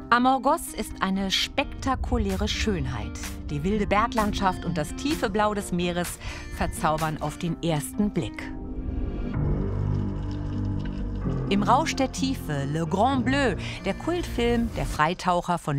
Amorgos ist eine spektakuläre Schönheit. Die wilde Berglandschaft und das tiefe Blau des Meeres verzaubern auf den ersten Blick. Im Rausch der Tiefe, Le Grand Bleu, der Kultfilm Der Freitaucher von